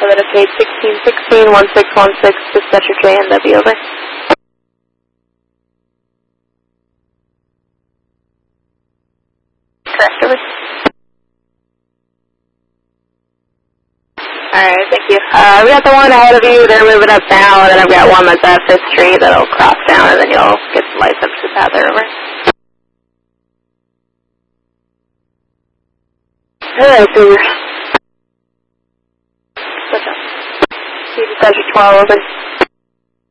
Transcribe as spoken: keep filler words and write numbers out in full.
Seven F eight sixteen sixteen one six one six dispatcher J N W over. Correct, over. Alright, thank you. Uh, we got the one ahead of you, they're moving up now, and then I've got one that's at Fifth Street that'll cross down, and then you'll get some lights up to the path there, over. Alright, so what's up? Dispatcher twelve, over.